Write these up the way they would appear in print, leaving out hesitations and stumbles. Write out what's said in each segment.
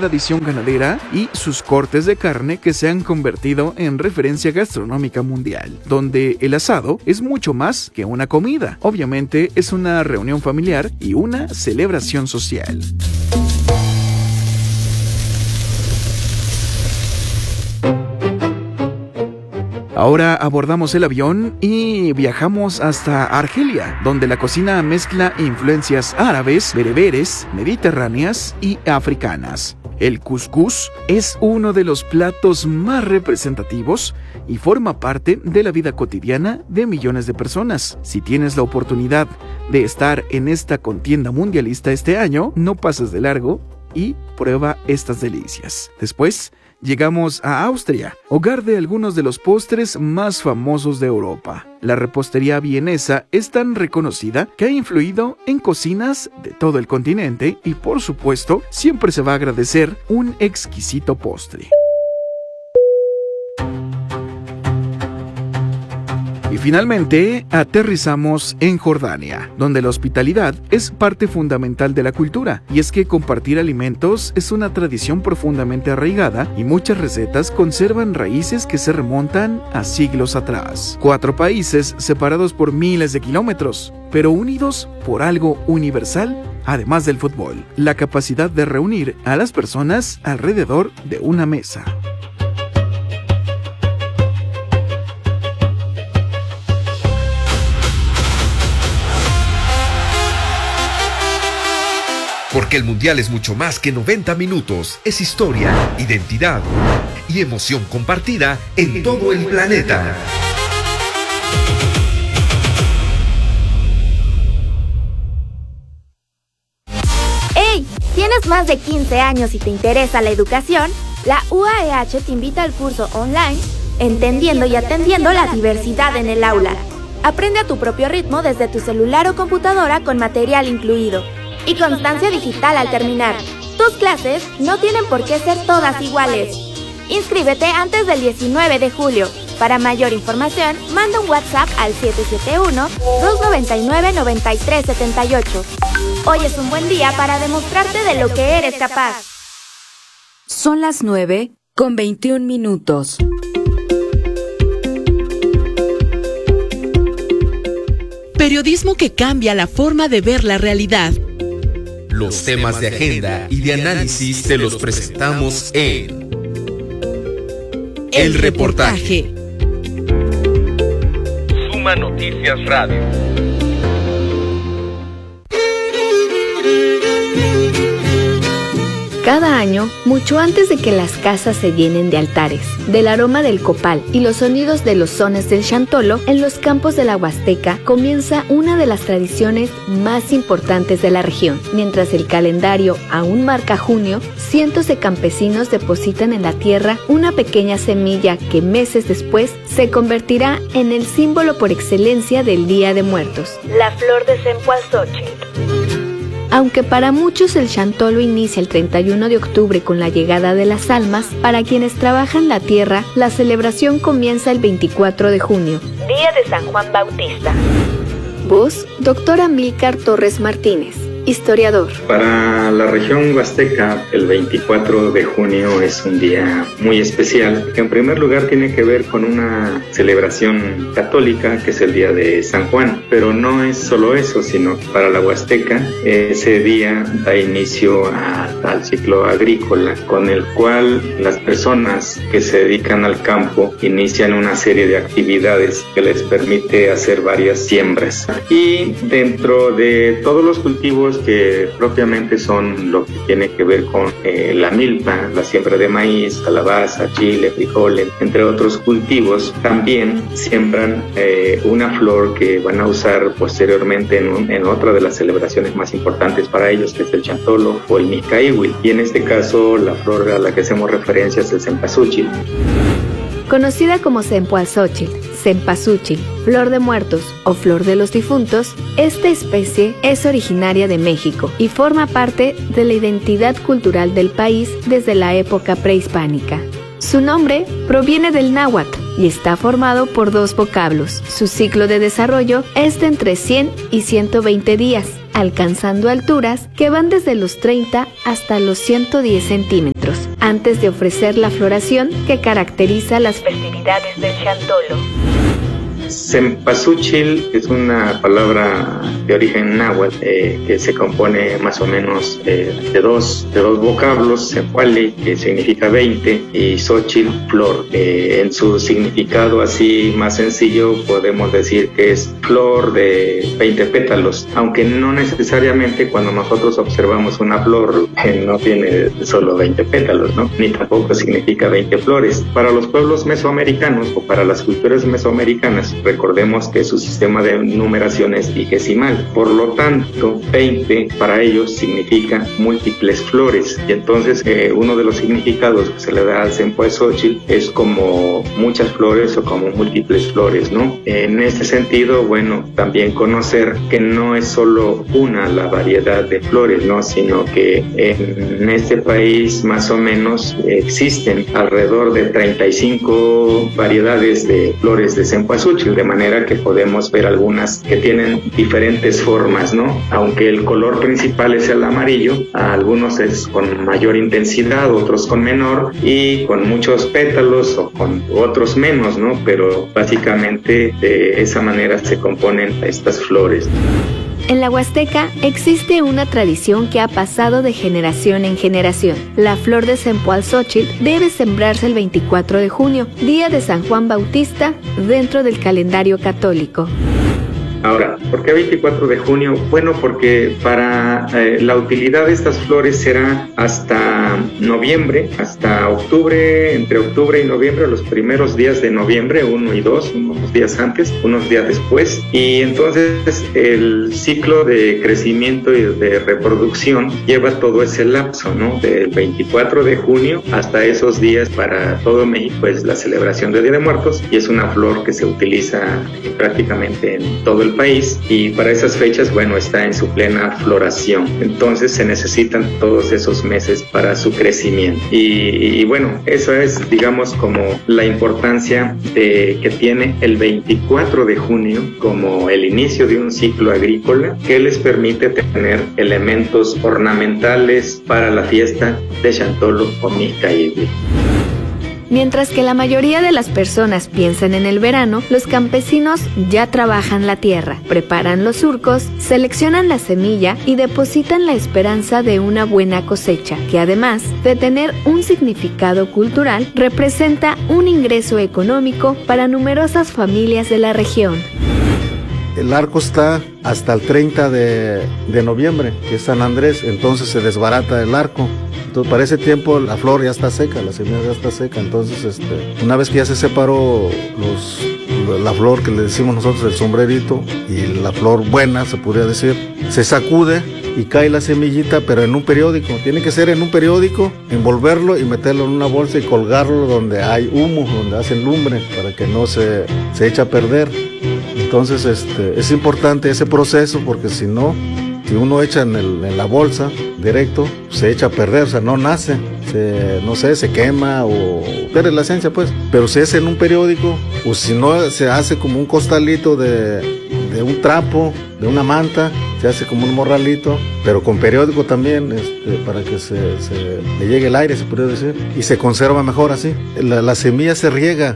tradición ganadera y sus cortes de carne que se han convertido en referencia gastronómica mundial, donde el asado es mucho más que una comida. Obviamente es una reunión familiar y una celebración social. Ahora abordamos el avión y viajamos hasta Argelia, donde la cocina mezcla influencias árabes, bereberes, mediterráneas y africanas. El cuscús es uno de los platos más representativos y forma parte de la vida cotidiana de millones de personas. Si tienes la oportunidad de estar en esta contienda mundialista este año, no pases de largo y prueba estas delicias. Después, llegamos a Austria, hogar de algunos de los postres más famosos de Europa. La repostería vienesa es tan reconocida que ha influido en cocinas de todo el continente y, por supuesto, siempre se va a agradecer un exquisito postre. Y finalmente, aterrizamos en Jordania, donde la hospitalidad es parte fundamental de la cultura, y es que compartir alimentos es una tradición profundamente arraigada y muchas recetas conservan raíces que se remontan a siglos atrás. 4 países separados por miles de kilómetros, pero unidos por algo universal, además del fútbol: la capacidad de reunir a las personas alrededor de una mesa. Porque el Mundial es mucho más que 90 minutos. Es historia, identidad y emoción compartida en todo el planeta. ¡Hey! ¿Tienes más de 15 años y te interesa la educación? La UAEH te invita al curso online Entendiendo y Atendiendo la Diversidad en el Aula. Aprende a tu propio ritmo desde tu celular o computadora con material incluido y constancia digital al terminar. Tus clases no tienen por qué ser todas iguales. Inscríbete antes del 19 de julio. Para mayor información, manda un WhatsApp al 771-299-9378. Hoy es un buen día para demostrarte de lo que eres capaz. Son las 9:21. Periodismo que cambia la forma de ver la realidad. Los temas de agenda y de análisis te los presentamos en El Reportaje. Suma Noticias Radio. Cada año, mucho antes de que las casas se llenen de altares, del aroma del copal y los sonidos de los sones del chantolo, en los campos de la Huasteca comienza una de las tradiciones más importantes de la región. Mientras el calendario aún marca junio, cientos de campesinos depositan en la tierra una pequeña semilla que meses después se convertirá en el símbolo por excelencia del Día de Muertos, la flor de Cempasúchil. Aunque para muchos el chantolo inicia el 31 de octubre con la llegada de las almas, para quienes trabajan la tierra, la celebración comienza el 24 de junio, Día de San Juan Bautista. Voz, Dr. Amílcar Torres Martínez, historiador. Para la región huasteca, el 24 de junio es un día muy especial, que en primer lugar tiene que ver con una celebración católica, que es el día de San Juan. Pero no es solo eso, sino que para la huasteca ese día da inicio al ciclo agrícola, con el cual las personas que se dedican al campo inician una serie de actividades que les permite hacer varias siembras. Y dentro de todos los cultivos que propiamente son lo que tiene que ver con la milpa, la siembra de maíz, calabaza, chile, frijoles, entre otros cultivos, también siembran una flor que van a usar posteriormente en otra de las celebraciones más importantes para ellos, que es el chantolo o el micaíhuil. Y en este caso, la flor a la que hacemos referencia es el cempasúchil. Conocida como cempasúchil, cempasúchil, flor de muertos o flor de los difuntos, esta especie es originaria de México y forma parte de la identidad cultural del país desde la época prehispánica. Su nombre proviene del náhuatl y está formado por 2 vocablos. Su ciclo de desarrollo es de entre 100 y 120 días. alcanzando alturas que van desde los 30 hasta los 110 centímetros, antes de ofrecer la floración que caracteriza las festividades del Chantolo. Cempasúchil es una palabra de origen náhuatl que se compone más o menos de dos vocablos, Cempuali, que significa 20, y Xochitl, flor. En su significado así más sencillo podemos decir que es flor de 20 pétalos, aunque no necesariamente cuando nosotros observamos una flor no tiene solo 20 pétalos, ¿no? Ni tampoco significa 20 flores. Para los pueblos mesoamericanos o para las culturas mesoamericanas, recordemos que su sistema de numeración es vigesimal, por lo tanto 20 para ellos significa múltiples flores, y entonces uno de los significados que se le da al Cempasúchil es como muchas flores o como múltiples flores, ¿no? En este sentido, bueno, también conocer que no es solo una la variedad de flores, ¿no? Sino que en este país más o menos existen alrededor de 35 variedades de flores de Cempasúchil, de manera que podemos ver algunas que tienen diferentes formas, ¿no? Aunque el color principal es el amarillo, algunos es con mayor intensidad, otros con menor y con muchos pétalos o con otros menos, ¿no? Pero básicamente de esa manera se componen estas flores. En la Huasteca existe una tradición que ha pasado de generación en generación. La flor de Cempasúchil debe sembrarse el 24 de junio, día de San Juan Bautista, dentro del calendario católico. Ahora, ¿por qué 24 de junio? Bueno, porque para la utilidad de estas flores será hasta noviembre, hasta octubre, entre octubre y noviembre, los primeros días de noviembre, 1 y 2, unos días antes, unos días después, y entonces el ciclo de crecimiento y de reproducción lleva todo ese lapso, ¿no? Del 24 de junio hasta esos días. Para todo México es la celebración del Día de Muertos y es una flor que se utiliza prácticamente en todo el país, y para esas fechas, bueno, está en su plena floración. Entonces se necesitan todos esos meses para su crecimiento. Y bueno, eso es, digamos, como la importancia que tiene el 24 de junio como el inicio de un ciclo agrícola que les permite tener elementos ornamentales para la fiesta de Chantolo o Mixcaíhuitl. Mientras que la mayoría de las personas piensan en el verano, los campesinos ya trabajan la tierra, preparan los surcos, seleccionan la semilla y depositan la esperanza de una buena cosecha, que además de tener un significado cultural, representa un ingreso económico para numerosas familias de la región. El arco está hasta el 30 de noviembre, que es San Andrés, entonces se desbarata el arco. Entonces, para ese tiempo la flor ya está seca, la semilla ya está seca. Entonces, una vez que ya se separó la flor que le decimos nosotros el sombrerito y la flor buena, se podría decir, se sacude y cae la semillita, pero en un periódico. Tiene que ser en un periódico, envolverlo y meterlo en una bolsa y colgarlo donde hay humo, donde hacen lumbre, para que no se eche a perder. Entonces, es importante ese proceso, porque si no, si uno echa en la bolsa directo, se echa a perder, o sea, no nace, se quema o pierde la esencia, pues. Pero si es en un periódico, o si no, se hace como un costalito de un trapo, de una manta, se hace como un morralito, pero con periódico también, para que le llegue el aire, se podría decir, y se conserva mejor así. La semilla se riega,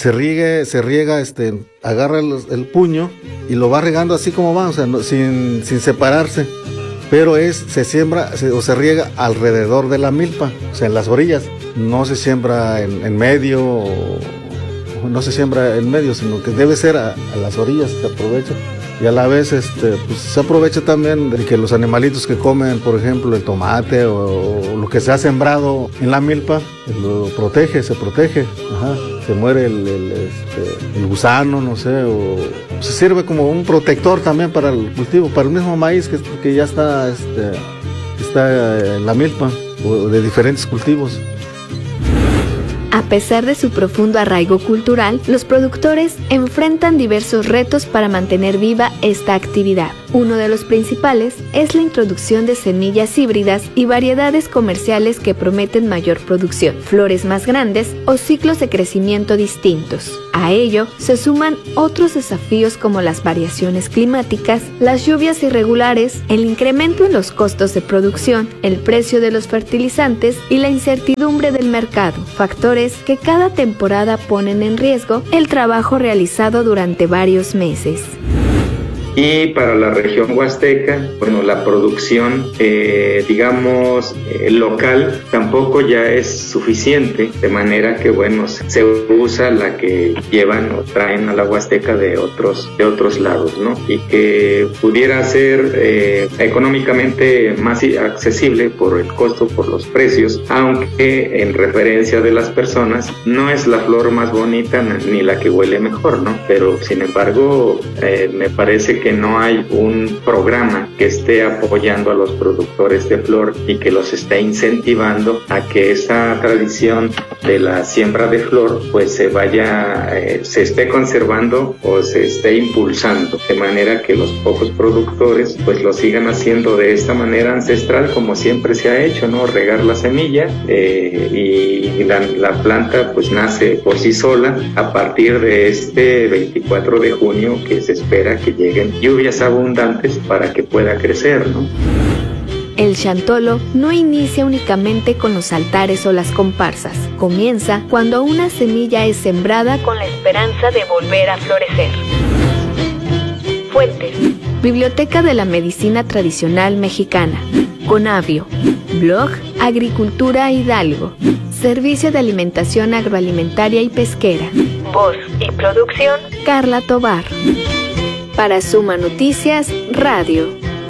agarra el puño y lo va regando así como va, o sea, sin separarse, pero se siembra o se riega alrededor de la milpa, o sea, en las orillas. No se siembra en medio, no se siembra en medio, sino que debe ser a las orillas, se aprovecha. Y a la vez pues se aprovecha también de que los animalitos que comen, por ejemplo, el tomate o lo que se ha sembrado en la milpa, se protege. Ajá. Se muere el gusano, no sé, o se sirve como un protector también para el cultivo, para el mismo maíz que ya está en la milpa, o de diferentes cultivos. A pesar de su profundo arraigo cultural, los productores enfrentan diversos retos para mantener viva esta actividad. Uno de los principales es la introducción de semillas híbridas y variedades comerciales que prometen mayor producción, flores más grandes o ciclos de crecimiento distintos. A ello se suman otros desafíos como las variaciones climáticas, las lluvias irregulares, el incremento en los costos de producción, el precio de los fertilizantes y la incertidumbre del mercado, factores que cada temporada ponen en riesgo el trabajo realizado durante varios meses. Y para la región huasteca, bueno, la producción, local tampoco ya es suficiente, de manera que, bueno, se usa la que llevan o traen a la huasteca de otros lados, ¿no? Y que pudiera ser económicamente más accesible por el costo, por los precios, aunque en referencia de las personas no es la flor más bonita ni la que huele mejor, ¿no? Pero, sin embargo, me parece que no hay un programa que esté apoyando a los productores de flor y que los esté incentivando a que esa tradición de la siembra de flor pues se esté conservando o se esté impulsando, de manera que los pocos productores pues lo sigan haciendo de esta manera ancestral como siempre se ha hecho, ¿no? Regar la semilla y la planta pues nace por sí sola a partir de este 24 de junio que se espera que lleguen lluvias abundantes para que pueda crecer, ¿no? El Chantolo no inicia únicamente con los altares o las comparsas. Comienza cuando una semilla es sembrada con la esperanza de volver a florecer. Fuentes: Biblioteca de la Medicina Tradicional Mexicana, Conavio, Blog Agricultura Hidalgo, Servicio de Alimentación Agroalimentaria y Pesquera. Voz y producción: Carla Tobar. Para Suma Noticias Radio.